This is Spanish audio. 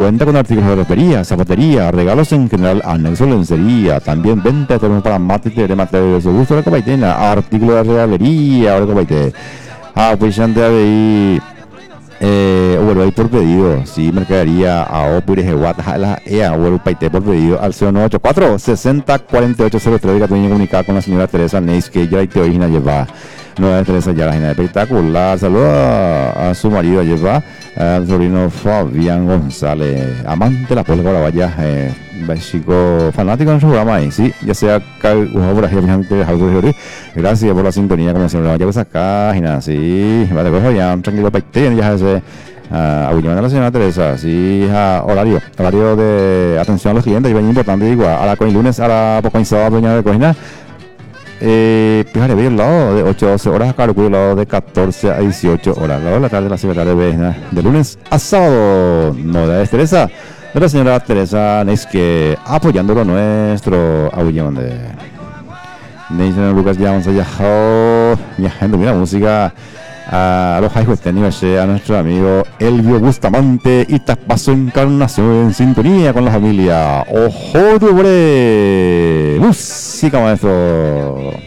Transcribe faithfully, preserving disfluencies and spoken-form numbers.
Cuenta con artículos de ropería, zapatería, regalos en general, anexo lencería, también venta de termos para mate de materiales de su gusto, la copaitena, artículos de regalería, ahora copaite. Ah, pues ya ande ahí. Eh, bueno, ahí por pedido, sí, mercadería a Opure Heguat, la E A, bueno, paite por pedido al cero nueve ocho cuatro sesenta cuarenta y ocho cero tres, que tenía comunicada con la señora Teresa Neis, que ya te oí lleva, no es Teresa ya la gente espectacular, saludos a, a su marido, lleva, al sobrino Fabián González, amante de la polka vaya, eh, chico fanático en su programa ahí, sí, ya sea por ejemplo, gracias por la sintonía, como siempre, vaya pues acá, y nada, sí, vale, pues ya, tranquilo, paite, ya se a uh, la señora Teresa, sí, a horario, horario de atención a los clientes, y bien importante, igual, a la coin lunes, a la poco sábado, doña de coina, eh, fíjate, ve el lado de ocho a doce horas, acá el lado de catorce a dieciocho horas, lado de la tarde, de la siete de la tarde, de lunes a sábado, novedades Teresa, de la señora Teresa Nesque, apoyando lo nuestro, abullón de Nathan Lucas, ya vamos allá, ya gente, mira música. A los hijos técnicos, a nuestro amigo Elvio Bustamante y Paso Encarnación en sintonía con la familia. ¡Ojo, de música, maestro!